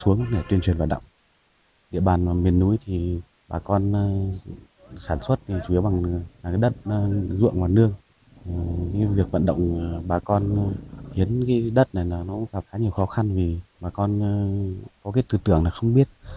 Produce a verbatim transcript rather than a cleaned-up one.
xuống để tuyên truyền vận động. Địa bàn miền núi thì bà con sản xuất thì chủ yếu bằng là cái đất ruộng và nương. Cái việc vận động bà con hiến cái đất này là nó gặp khá nhiều khó khăn vì bà con có cái tư tưởng là không biết